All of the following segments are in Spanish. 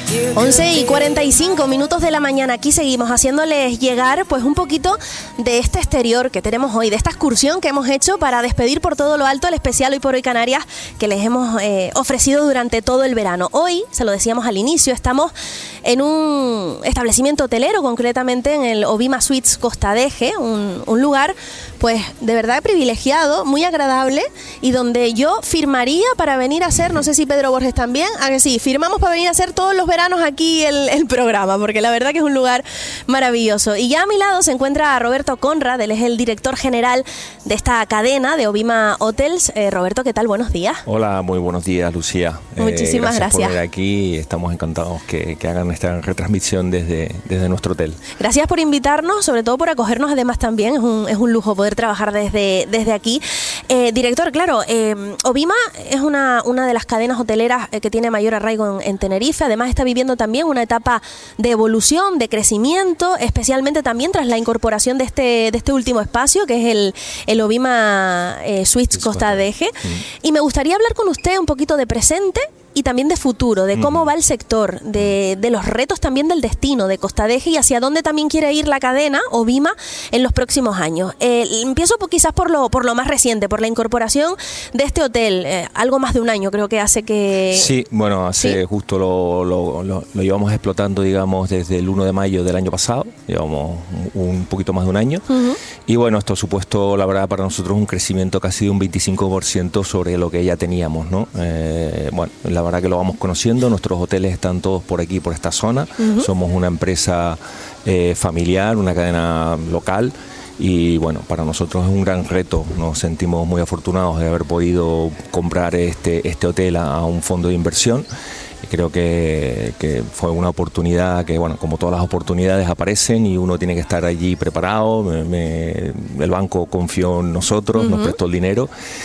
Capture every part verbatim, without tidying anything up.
once y cuarenta y cinco minutos de la mañana. Aquí seguimos haciéndoles llegar pues un poquito de este exterior que tenemos hoy, de esta excursión que hemos hecho para despedir por todo lo alto el especial Hoy por Hoy Canarias que les hemos eh, ofrecido durante todo el verano. Hoy, se lo decíamos al inicio, estamos en un establecimiento hotelero, concretamente en el Obima Suites Costa Deje, un, un lugar pues de verdad privilegiado, muy agradable y donde yo firmaría para venir a hacer, no sé si Pedro Borges también, a que sí, firmamos para venir a hacer todos los veranos aquí el, el programa, porque la verdad que es un lugar maravilloso. Y ya a mi lado se encuentra Roberto Conrad, él es el director general de esta cadena de Obima Hotels. Eh, Roberto, ¿qué tal? Buenos días. Hola, muy buenos días, Lucía. Muchísimas eh, gracias. gracias. por venir aquí, estamos encantados que, que hagan esta retransmisión desde, desde nuestro hotel. Gracias por invitarnos, sobre todo por acogernos además también, es un, es un lujo poder trabajar desde, desde aquí. Eh, director, claro, eh, Obima es una, una de las cadenas hoteleras eh, que tiene mayor arraigo en, en Tenerife, además está viviendo también una etapa de evolución, de crecimiento, especialmente también tras la incorporación de este, de este último espacio, que es el, el Obima eh, Suites Costa Deje. Mm. Y me gustaría hablar con usted un poquito de presente y también de futuro, de cómo va el sector, de, de los retos también del destino de Costa Deje y hacia dónde también quiere ir la cadena Obima en los próximos años. Eh, empiezo por, quizás por lo, por lo más reciente, por la incorporación de este hotel, eh, algo más de un año creo que hace que... Sí, bueno, hace ¿Sí? justo lo, lo, lo, lo llevamos explotando, digamos, desde el uno de mayo del año pasado, llevamos un, un poquito más de un año, uh-huh. Y bueno, esto ha supuesto, la verdad, para nosotros un crecimiento casi de un veinticinco por ciento sobre lo que ya teníamos, ¿no? Eh, bueno, la La verdad que lo vamos conociendo, nuestros hoteles están todos por aquí, por esta zona. Uh-huh. Somos una empresa eh, familiar, una cadena local y bueno, para nosotros es un gran reto. Nos sentimos muy afortunados de haber podido comprar este, este hotel a, a un fondo de inversión. Creo que, que fue una oportunidad que, bueno, como todas las oportunidades aparecen y uno tiene que estar allí preparado. Me, me, el banco confió en nosotros, uh-huh. Nos prestó el dinero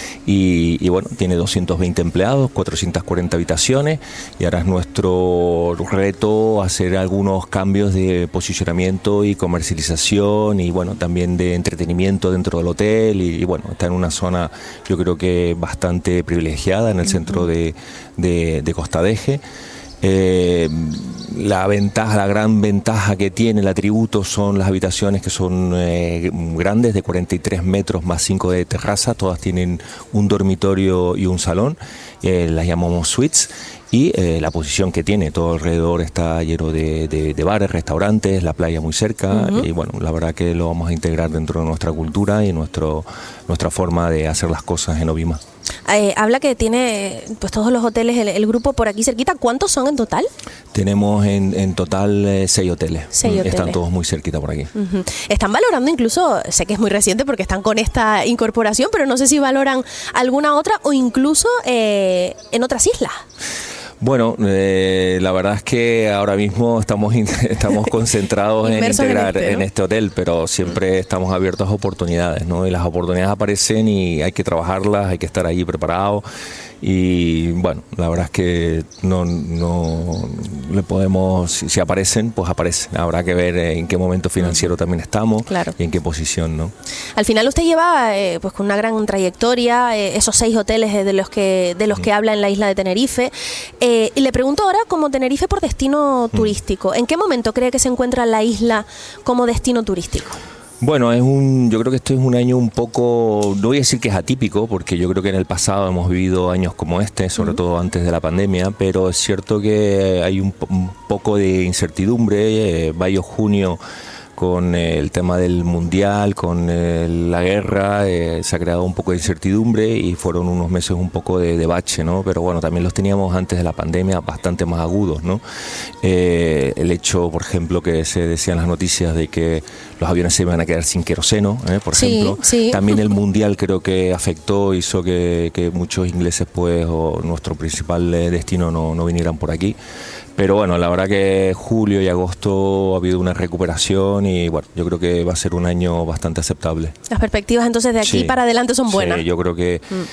y, y, bueno, tiene doscientos veinte empleados, cuatrocientas cuarenta habitaciones y ahora es nuestro reto hacer algunos cambios de posicionamiento y comercialización y, bueno, también de entretenimiento dentro del hotel y, y bueno, está en una zona, yo creo que bastante privilegiada en el uh-huh. centro de, de, de Costa Deje. Eh, la ventaja, la gran ventaja que tiene el atributo son las habitaciones que son eh, grandes, de cuarenta y tres metros más cinco de terraza, todas tienen un dormitorio y un salón, eh, las llamamos suites. Y eh, la posición que tiene, todo alrededor está lleno de, de, de bares, restaurantes, la playa muy cerca, uh-huh. Y bueno, la verdad que lo vamos a integrar dentro de nuestra cultura y nuestro, nuestra forma de hacer las cosas en Obima. Eh, habla que tiene pues todos los hoteles, el, el grupo por aquí cerquita. ¿Cuántos son en total? Tenemos en, en total eh, seis hoteles. Seis hoteles. Están todos muy cerquita por aquí. Uh-huh. Están valorando incluso, sé que es muy reciente porque están con esta incorporación, pero no sé si valoran alguna otra o incluso eh, en otras islas. Bueno, eh, la verdad es que ahora mismo estamos estamos concentrados en integrar en este, ¿no? en este hotel, pero siempre estamos abiertos a oportunidades, ¿no? Y las oportunidades aparecen y hay que trabajarlas, hay que estar ahí preparados. Y bueno, la verdad es que no, no le podemos, si, si aparecen, pues aparecen. Habrá que ver en qué momento financiero también estamos, claro. Y en qué posición, ¿no? Al final usted lleva eh, pues con una gran trayectoria, eh, esos seis hoteles de los que de los que habla en la isla de Tenerife. Eh, y le pregunto ahora, como Tenerife por destino turístico, ¿en qué momento cree que se encuentra la isla como destino turístico? Bueno, es un, yo creo que esto es un año un poco, no voy a decir que es atípico, porque yo creo que en el pasado hemos vivido años como este, sobre uh-huh. todo antes de la pandemia, pero es cierto que hay un, un poco de incertidumbre. Eh, mayo-junio con el tema del mundial, con eh, la guerra, eh, se ha creado un poco de incertidumbre y fueron unos meses un poco de, de bache, ¿no? Pero bueno, también los teníamos antes de la pandemia bastante más agudos, ¿no? Eh, el hecho, por ejemplo, que se decían las noticias de que los aviones se iban a quedar sin queroseno, ¿eh? Por sí, ejemplo. Sí. También el mundial creo que afectó, hizo que, que muchos ingleses, pues, o nuestro principal destino no, no vinieran por aquí. Pero bueno, la verdad que julio y agosto ha habido una recuperación y bueno, yo creo que va a ser un año bastante aceptable. Las perspectivas entonces de aquí sí, para adelante son buenas. Sí, yo creo que... Mm.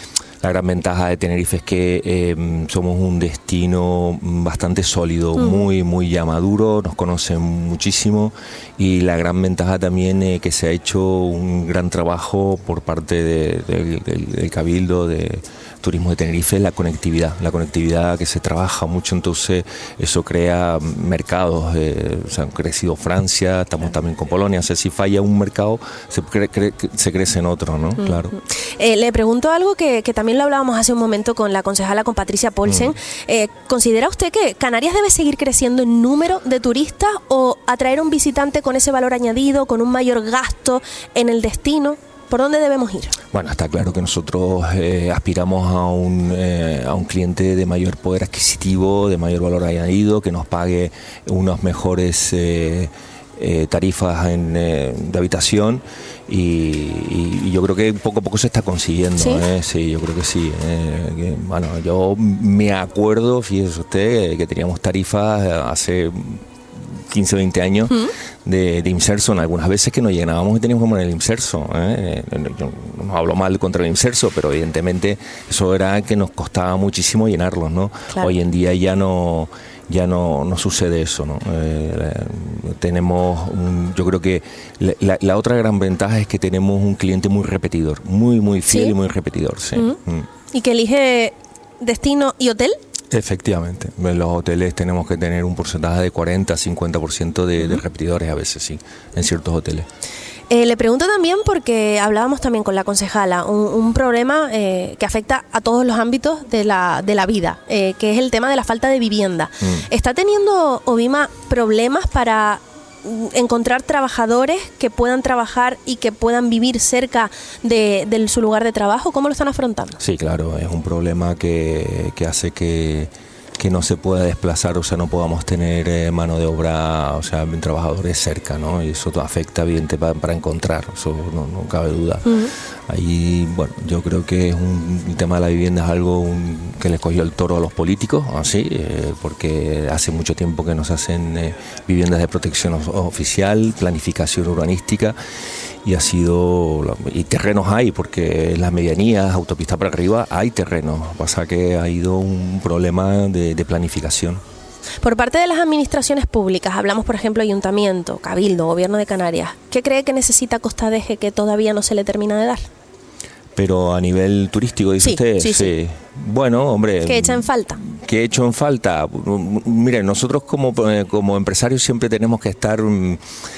La gran ventaja de Tenerife es que eh, somos un destino bastante sólido, mm. muy, muy ya maduro, nos conocen muchísimo, y la gran ventaja también es eh, que se ha hecho un gran trabajo por parte de, de, de, del Cabildo de Turismo de Tenerife, la conectividad, la conectividad que se trabaja mucho, entonces eso crea mercados, eh, o sea, han crecido Francia, estamos también con Polonia, o sea, si falla un mercado, se, cre, cre, se crece en otro, ¿no? Mm. Claro. Eh, le pregunto algo que, que también lo hablábamos hace un momento con la concejala, con Patricia Paulsen. Mm. Eh, ¿Considera usted que Canarias debe seguir creciendo en número de turistas o atraer a un visitante con ese valor añadido, con un mayor gasto en el destino? ¿Por dónde debemos ir? Bueno, está claro que nosotros eh, aspiramos a un, eh, a un cliente de mayor poder adquisitivo, de mayor valor añadido, que nos pague unas mejores eh, eh, tarifas en, eh, de habitación, y, y, y yo creo que poco a poco se está consiguiendo. ¿Sí? ¿eh? Sí, yo creo que sí. Eh, que, bueno, yo me acuerdo, fíjese usted, que teníamos tarifas hace quince, veinte años ¿Mm? de, de Imserso, algunas veces que nos llenábamos y teníamos que poner el Imserso. ¿eh? Yo no hablo mal contra el Imserso, pero evidentemente eso era que nos costaba muchísimo llenarlos, ¿no? Claro. Hoy en día ya no ya no, no sucede eso, ¿no? Eh, tenemos, un, yo creo que la, la otra gran ventaja es que tenemos un cliente muy repetidor, muy, muy fiel. ¿Sí? Y muy repetidor, sí. ¿Mm? Mm. ¿Y que elige destino y hotel? Efectivamente, en los hoteles tenemos que tener un porcentaje de cuarenta a cincuenta por ciento de, de repetidores a veces, sí, en ciertos hoteles. Eh, le pregunto también porque hablábamos también con la concejala, un, un problema eh, que afecta a todos los ámbitos de la, de la vida, eh, que es el tema de la falta de vivienda. Mm. ¿Está teniendo Ovima problemas para encontrar trabajadores que puedan trabajar y que puedan vivir cerca de, de su lugar de trabajo? ¿Cómo lo están afrontando? Sí, claro, es un problema que, que hace que, que no se pueda desplazar, o sea, no podamos tener eh, mano de obra, o sea, trabajadores cerca, ¿no? Y eso afecta, evidente, para, para encontrar, eso no, no cabe duda. Uh-huh. Ahí, bueno, yo creo que es un, el tema de la vivienda es algo un, que les cogió el toro a los políticos, así, eh, porque hace mucho tiempo que nos hacen eh, viviendas de protección oficial, planificación urbanística, y ha sido, y terrenos hay, porque en las medianías, autopistas para arriba, hay terrenos, pasa que ha ido un problema de, de planificación. Por parte de las administraciones públicas, hablamos por ejemplo Ayuntamiento, Cabildo, Gobierno de Canarias, ¿qué cree que necesita Costa de Eje que todavía no se le termina de dar? Pero a nivel turístico, dice sí, usted, sí, sí. sí. Bueno, hombre. ¿Qué echa en falta? ¿Qué echo en falta? Mire, nosotros como, como empresarios siempre tenemos que estar un,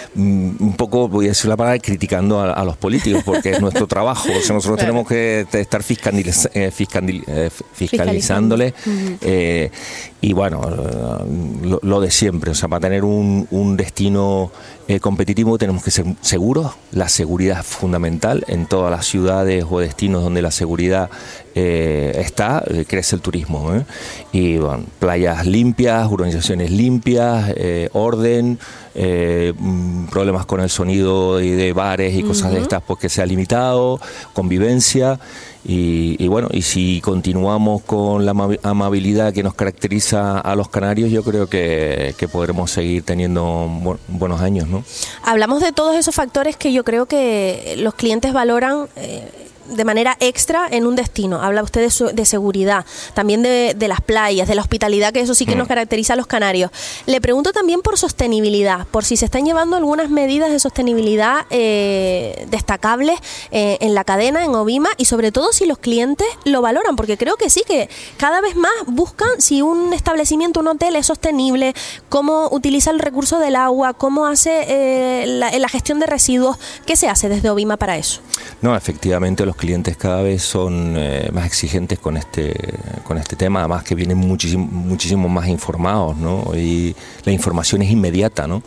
un poco, voy a decir la palabra, criticando a, a los políticos, porque es nuestro trabajo. O sea, nosotros claro. tenemos que estar fiscaliz, eh, fiscaliz, eh, fiscalizándoles. Uh-huh. eh, y bueno, lo, lo de siempre. O sea, para tener un, un destino eh, competitivo tenemos que ser seguros. La seguridad es fundamental en todas las ciudades o destinos donde la seguridad eh, está, eh, crece el turismo. ¿eh? Y bueno, playas limpias, urbanizaciones limpias, eh, orden, eh, problemas con el sonido de, de bares y uh-huh. cosas de estas, pues que sea limitado, convivencia. Y, y bueno, y si continuamos con la amabilidad que nos caracteriza a los canarios, yo creo que, que podremos seguir teniendo bu- buenos años, ¿no? Hablamos de todos esos factores que yo creo que los clientes valoran eh, de manera extra en un destino. Habla usted de, su, de seguridad, también de, de las playas, de la hospitalidad, que eso sí que mm. nos caracteriza a los canarios. Le pregunto también por sostenibilidad, por si se están llevando algunas medidas de sostenibilidad eh, destacables eh, en la cadena, en Ovima, y sobre todo si los clientes lo valoran, porque creo que sí, que cada vez más buscan si un establecimiento, un hotel es sostenible, cómo utiliza el recurso del agua, cómo hace eh, la, la gestión de residuos. ¿Qué se hace desde Ovima para eso? No, efectivamente los clientes cada vez son eh, más exigentes con este con este tema, además que vienen muchísimo, muchísimo más informados, ¿no? Y la información es inmediata, ¿no?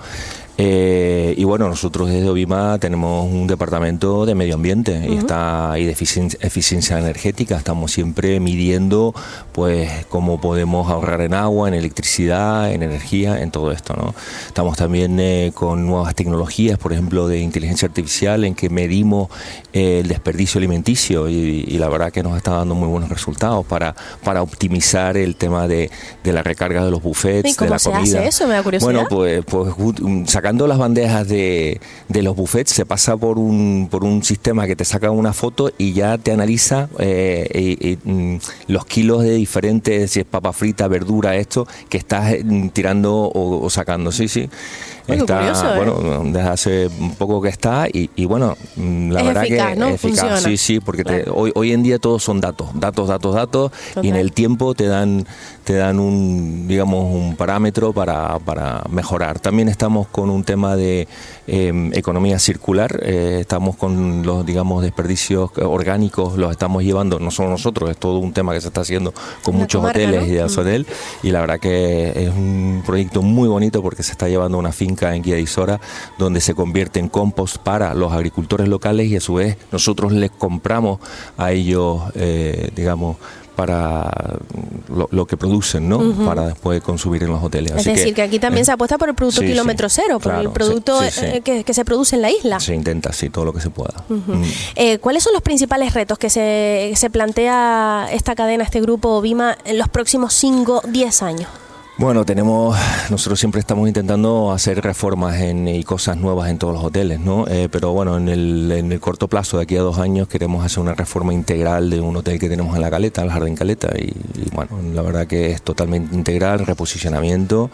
Eh, y bueno, nosotros desde Ovima tenemos un departamento de medio ambiente uh-huh. y está y de eficiencia, eficiencia energética. Estamos siempre midiendo pues cómo podemos ahorrar en agua, en electricidad, en energía, en todo esto, ¿no? Estamos también eh, con nuevas tecnologías, por ejemplo, de inteligencia artificial, en que medimos eh, el desperdicio alimenticio y, y la verdad que nos está dando muy buenos resultados para, para optimizar el tema de, de la recarga de los buffets, ¿Y cómo de la se comida. hace eso? Me da curiosidad. Bueno, pues, pues sacar sacando las bandejas de, de los buffets, se pasa por un, por un sistema que te saca una foto y ya te analiza eh, y, y, mm, los kilos de diferentes, si es papa frita, verdura, esto, que estás mm, tirando o, o sacando. Sí, sí. Muy está, curioso, ¿eh? Bueno, desde hace un poco que está y, y bueno, la es verdad eficaz, que ¿no? es eficaz. Funciona. Sí, sí, porque claro. te, hoy, hoy en día todos son datos, datos, datos, datos, Total. y en el tiempo te dan, te dan un, digamos, un parámetro para, para mejorar. También estamos con un tema de eh, economía circular, eh, estamos con los, digamos, desperdicios orgánicos, los estamos llevando, no solo nosotros, es todo un tema que se está haciendo con Una muchos comarca, hoteles ¿no? y de hotel, y la verdad que es un proyecto muy bonito porque se está llevando a una finca en Guía de Isora donde se convierte en compost para los agricultores locales y a su vez nosotros les compramos a ellos, eh, digamos, para lo, lo que producen, ¿no? Uh-huh. Para después consumir en los hoteles. Es Así decir, que, que aquí también eh, se apuesta por el producto sí, kilómetro sí, cero, por claro, el producto sí, sí, sí. Eh, que, que se produce en la isla. Se intenta, sí, todo lo que se pueda. Uh-huh. Mm. Eh, ¿Cuáles son los principales retos que se, se plantea esta cadena, este grupo Ovima, en los próximos cinco, diez años? Bueno, tenemos, nosotros siempre estamos intentando hacer reformas en, y cosas nuevas en todos los hoteles, ¿no? Eh, pero bueno, en el, en el corto plazo, de aquí a dos años, queremos hacer una reforma integral de un hotel que tenemos en La Caleta, el Jardín Caleta, y, y bueno, la verdad que es totalmente integral, reposicionamiento.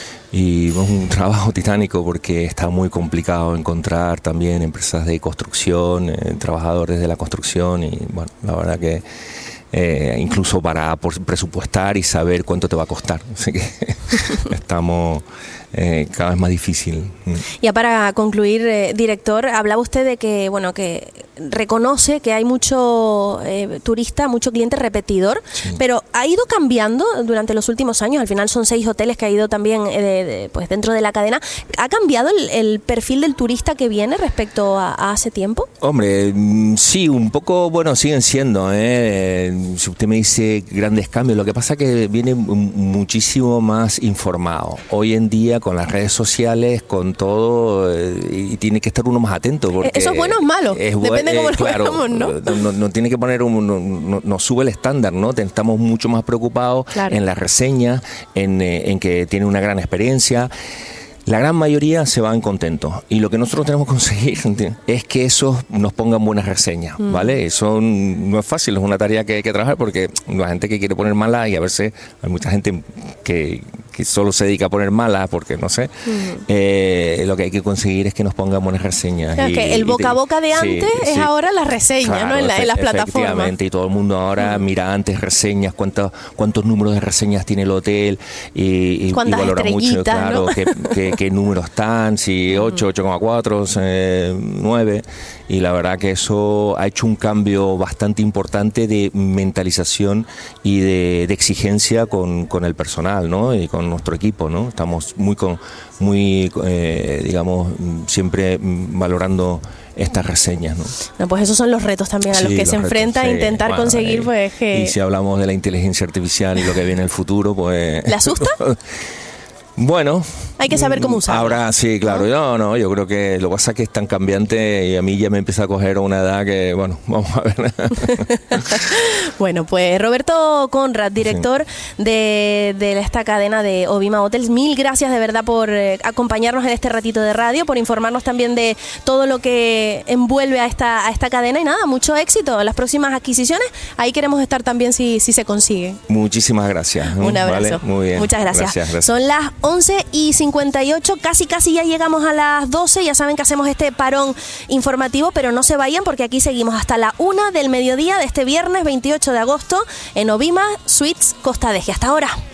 Y es un trabajo titánico porque está muy complicado encontrar también empresas de construcción, eh, trabajadores de la construcción y bueno, la verdad que eh, incluso para presupuestar y saber cuánto te va a costar. Así que estamos eh, cada vez más difícil. Ya para concluir, eh, director, hablaba usted de que, bueno, que reconoce que hay mucho eh, turista, mucho cliente repetidor, sí. Pero ha ido cambiando durante los últimos años. Al final son seis hoteles que ha ido también eh, de, de, pues dentro de la cadena. ¿Ha cambiado el, el perfil del turista que viene respecto a, a hace tiempo? Hombre, sí, un poco, bueno, siguen siendo, ¿eh? Si usted me dice grandes cambios, lo que pasa es que viene muchísimo más informado. Hoy en día con las redes sociales, con todo, eh, y tiene que estar uno más atento. Porque ¿eso es bueno o es malo? Es, Depende eh, cómo lo claro, veamos, ¿no? No, no tiene que poner, un, no, no, no sube el estándar, ¿no? Estamos mucho más preocupados claro. en las reseñas, en, eh, en que tiene una gran experiencia. La gran mayoría se van contentos y lo que nosotros tenemos que conseguir es que esos nos pongan buenas reseñas, mm. ¿vale? Eso no es fácil, es una tarea que hay que trabajar porque la gente que quiere poner malas y a veces hay mucha gente que, que solo se dedica a poner malas porque no sé, mm. eh, lo que hay que conseguir es que nos pongan buenas reseñas. Claro, y, que el boca a boca de antes sí, es sí. ahora la reseña, claro, ¿no? En, la, en las plataformas. Efectivamente, y todo el mundo ahora mm. mira antes reseñas, cuántos cuántos números de reseñas tiene el hotel y, y, y valora mucho, claro, ¿no? que, que qué números están, si ocho, ocho coma cuatro, nueve, y la verdad que eso ha hecho un cambio bastante importante de mentalización y de, de exigencia con, con el personal, ¿no? Y con nuestro equipo, ¿no? Estamos muy, con, muy eh, digamos, siempre valorando estas reseñas, ¿no? No, pues esos son los retos también a sí, los que los se retos, enfrenta, sí. intentar bueno, conseguir, eh, pues que... Y si hablamos de la inteligencia artificial y lo que viene en el futuro, pues... ¿Le asusta? Bueno, hay que saber cómo usarlo. Ahora sí, claro. ¿No? no, no, yo creo que lo que pasa es que es tan cambiante y a mí ya me empieza a coger una edad que, bueno, vamos a ver. Bueno, pues Roberto Conrad, director sí. de, de esta cadena de Ovima Hotels, mil gracias de verdad por eh, acompañarnos en este ratito de radio, por informarnos también de todo lo que envuelve a esta, a esta cadena y nada, mucho éxito en las próximas adquisiciones. Ahí queremos estar también si, si se consigue. Muchísimas gracias. Un abrazo. Vale, muy bien. Muchas gracias. Gracias, gracias. Son las once y cincuenta y ocho, casi casi ya llegamos a las doce, ya saben que hacemos este parón informativo, pero no se vayan porque aquí seguimos hasta la una del mediodía de este viernes veintiocho de agosto en Ovima Suites Costa Deje. Hasta ahora.